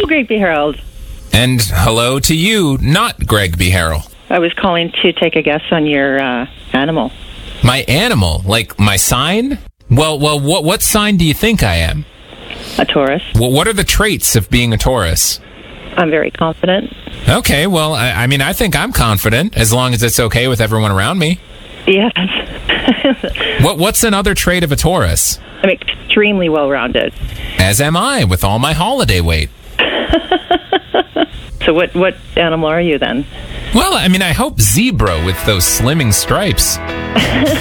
Greg B. Harold. And hello to you, not Greg B. Harrell. I was calling to take a guess on your animal. My animal? Like my sign? Well, what sign do you think I am? A Taurus. Well, what are the traits of being a Taurus? I'm very confident. Okay, well, I mean, I think I'm confident, as long as it's okay with everyone around me. Yes. What's another trait of a Taurus? I'm extremely well-rounded. As am I, with all my holiday weight. So what animal are you then? Well, I mean, I hope zebra with those slimming stripes.